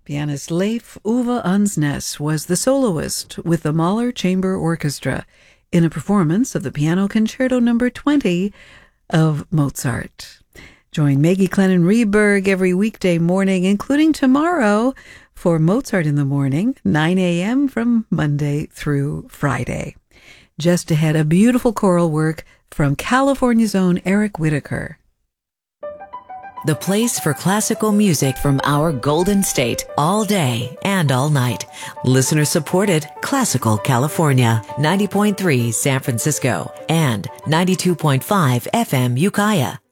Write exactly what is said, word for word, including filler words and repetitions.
Pianist Leif Ove Ansnes was the soloist with the Mahler Chamber Orchestra in a performance of the Piano Concerto number twenty of Mozart. Join Maggie Clennon Reberg every weekday morning, including tomorrow, for Mozart in the Morning, nine a.m. from Monday through Friday. Just ahead, a beautiful choral work from California's own Eric Whitacre. The place for classical music from our Golden State, all day and all night. Listener supported Classical California, ninety point three San Francisco and ninety-two point five F M Ukiah.